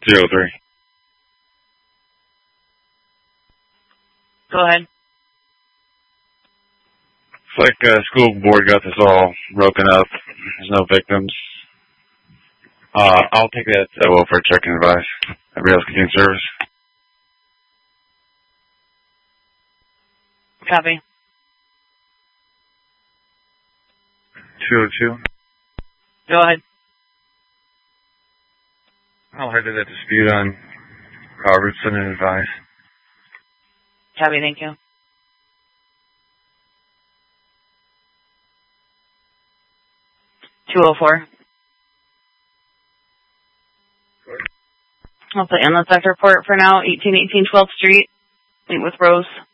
203. Go ahead. It's like school board got this all broken up. There's no victims. I'll take that welfare check and advice. Everybody else continue service. Copy. 202. Go ahead. I'll head to that dispute on Robertson and advice. Copy, thank you. $204. I'll put in the sector report for now. 1818 12th Street. Meet with Rose.